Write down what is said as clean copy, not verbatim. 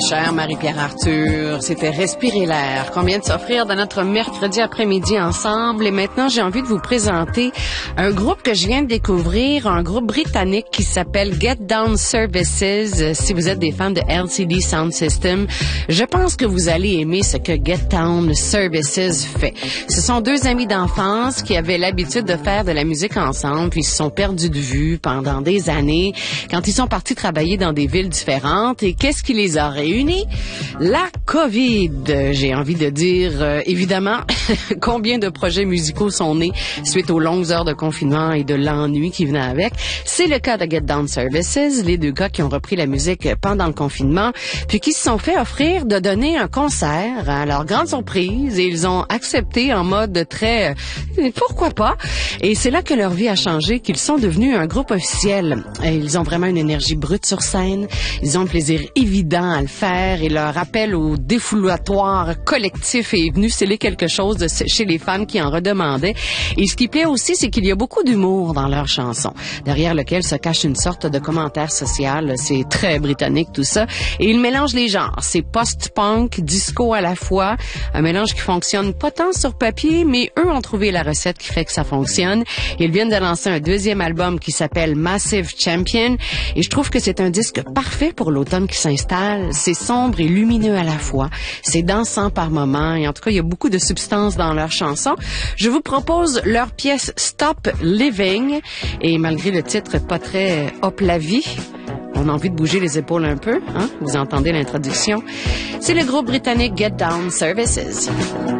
chère Marie-Pierre Arthur. C'était Respirer l'air qu'on vient de s'offrir dans notre mercredi après-midi ensemble. Et maintenant, j'ai envie de vous présenter un groupe que je viens de découvrir, un groupe britannique qui s'appelle Get Down Services. Si vous êtes des fans de LCD Sound System, je pense que vous allez aimer ce que Get Down Services fait. Ce sont deux amis d'enfance qui avaient l'habitude de faire de la musique ensemble, puis ils se sont perdus de vue pendant des années quand ils sont partis travailler dans des villes différentes. Et qu'est-ce qui les a réunis? La COVID. J'ai envie de dire, évidemment, combien de projets musicaux sont nés suite aux longues heures de confinement et de l'ennui qui venait avec. C'est le cas de Get Down Services, les deux gars qui ont repris la musique pendant le confinement, puis qui se sont fait offrir de donner un concert à leur grande surprise, et ils ont accepté en mode très pourquoi pas. Et c'est là que leur vie a changé, qu'ils sont devenus un groupe officiel. Et ils ont vraiment une énergie brute sur scène. Ils ont un plaisir évident à le faire, et leur appel au défouloir collectif est venu sceller quelque chose chez les fans qui en redemandaient. Et ce qui plaît aussi, c'est qu'il y a beaucoup d'humour dans leurs chansons, derrière lequel se cache une sorte de commentaire social. C'est très britannique tout ça. Et ils mélangent les genres. C'est post-punk, disco à la fois. Un mélange qui fonctionne pas tant sur papier, mais eux ont trouvé la recette qui fait que ça fonctionne. Ils viennent de lancer un deuxième album qui s'appelle Massive Champion. Et je trouve que c'est un disque parfait pour l'automne qui s'installe. C'est sombre et lumineux à la fois. C'est dansant par moments. Et en tout cas, il y a beaucoup de substance dans leurs chansons. Je vous propose leur pièce Stop Living. Et malgré le titre pas très hop la vie, on a envie de bouger les épaules un peu, hein? Vous entendez l'introduction. C'est le groupe britannique Get Down Services.